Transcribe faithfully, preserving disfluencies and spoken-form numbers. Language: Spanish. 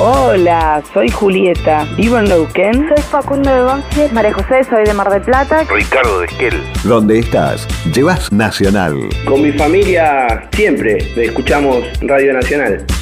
Hola, soy Julieta, vivo en Neuquén. Soy Facundo de Banfield. María José, soy de Mar del Plata. Ricardo de Esquel. ¿Dónde estás? Llevas Nacional. Con mi familia siempre escuchamos Radio Nacional.